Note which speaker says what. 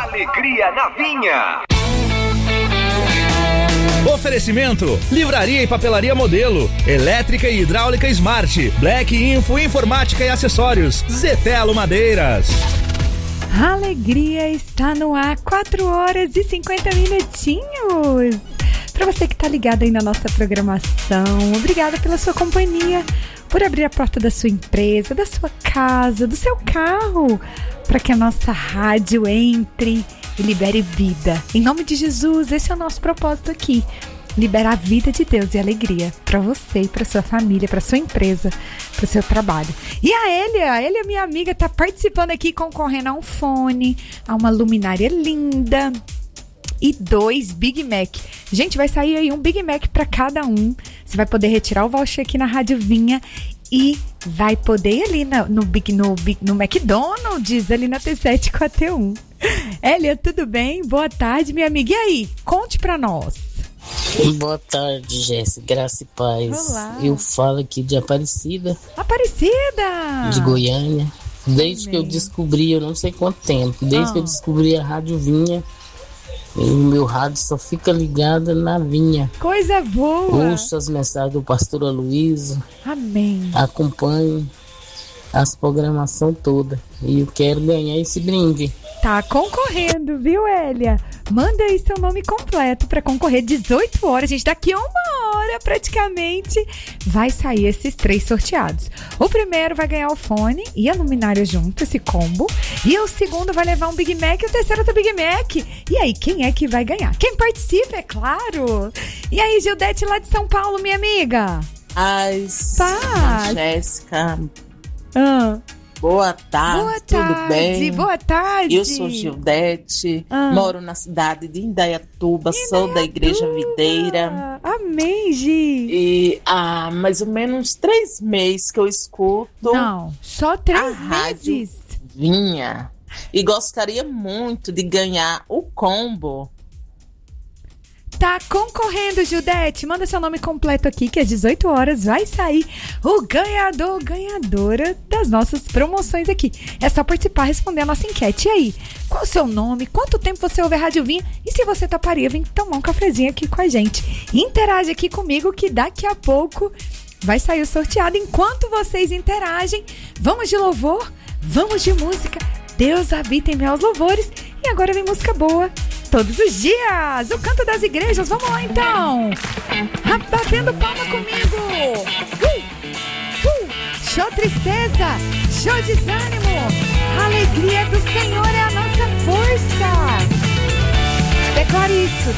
Speaker 1: Alegria na Vinha.
Speaker 2: Oferecimento: Livraria e Papelaria Modelo, Elétrica e Hidráulica Smart, Black Info Informática e Acessórios, Zetelo Madeiras.
Speaker 3: A alegria está no ar, 4 horas e 50 minutinhos. Para você que está ligado aí na nossa programação, obrigada pela sua companhia, por abrir a porta da sua empresa, da sua casa, do seu carro, para que a nossa rádio entre e libere vida. Em nome de Jesus, esse é o nosso propósito aqui. Liberar a vida de Deus e alegria para você, para sua família, para sua empresa, para o seu trabalho. E a Elia, minha amiga, está participando aqui, concorrendo a um fone, a uma luminária linda e 2 Big Mac. Gente, vai sair aí um Big Mac para cada um. Você vai poder retirar o voucher aqui na Rádio Vinha e vai poder ir ali no McDonald's, ali na T7 com a T1. Elia, tudo bem? Boa tarde, minha amiga. E aí, conte para nós.
Speaker 4: Boa tarde, Jéssica, graça e paz.
Speaker 3: Olá.
Speaker 4: Eu falo aqui de Aparecida,
Speaker 3: de
Speaker 4: Goiânia. Desde que eu descobri, eu não sei quanto tempo, desde que eu descobri a Rádio Vinha, o meu rádio só fica ligado na Vinha.
Speaker 3: Coisa boa.
Speaker 4: Ouço as mensagens do pastor Aloysio.
Speaker 3: Amém.
Speaker 4: Acompanho as programação toda e eu quero ganhar esse brinde.
Speaker 3: Tá concorrendo, viu, Elia? Manda aí seu nome completo para concorrer. 18 horas, gente, daqui a 1 hora praticamente vai sair esses 3 sorteados. O primeiro vai ganhar o fone e a luminária junto, esse combo. E o segundo vai levar um Big Mac e o terceiro outro Big Mac. E aí, quem é que vai ganhar? Quem participa, é claro. E aí, Gildete lá de São Paulo, minha amiga?
Speaker 5: Paz. Jéssica. Boa tarde, tudo bem?
Speaker 3: Boa tarde.
Speaker 5: Eu sou Gildete, moro na cidade de Indaiatuba, sou da Igreja Videira.
Speaker 3: Amém, Gi.
Speaker 5: E há mais ou menos 3 meses que eu escuto.
Speaker 3: Não, só 3 meses?
Speaker 5: Vinha. E gostaria muito de ganhar o combo.
Speaker 3: Tá concorrendo, Gildete. Manda seu nome completo aqui, que às 18 horas vai sair o ganhador, ganhadora das nossas promoções aqui. É só participar, responder a nossa enquete. E aí, qual o seu nome? Quanto tempo você ouve a Rádio Vinha? E se você toparia vir tomar um cafezinho aqui com a gente? Interage aqui comigo que daqui a pouco vai sair o sorteado. Enquanto vocês interagem, vamos de louvor, vamos de música. Deus habita em meus louvores. E agora vem música boa. Todos os dias, o canto das igrejas, vamos lá então, batendo palma comigo, show tristeza, show desânimo, a alegria do Senhor é a nossa força, declare isso,